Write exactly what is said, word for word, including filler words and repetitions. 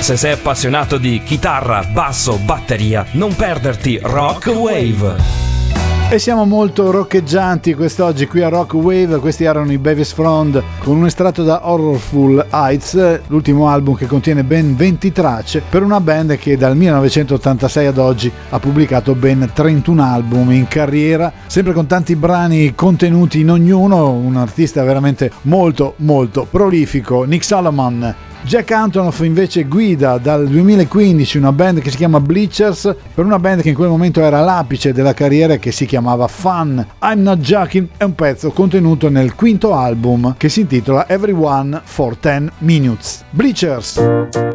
se sei appassionato di chitarra, basso, batteria, non perderti Rock Wave. E siamo molto roccheggianti quest'oggi qui a Rock Wave. Questi erano i Bevis Frond con un estratto da Horrorful Heights, l'ultimo album che contiene ben venti tracce per una band che dal millenovecentottantasei ad oggi ha pubblicato ben trentuno album in carriera, sempre con tanti brani contenuti in ognuno. Un artista veramente molto molto prolifico, Nick Solomon. Jack Antonoff invece guida dal duemilaquindici una band che si chiama Bleachers, per una band che in quel momento era all'apice della carriera e che si chiamava Fun. I'm Not Joking è un pezzo contenuto nel quinto album che si intitola Everyone for ten minutes. Bleachers.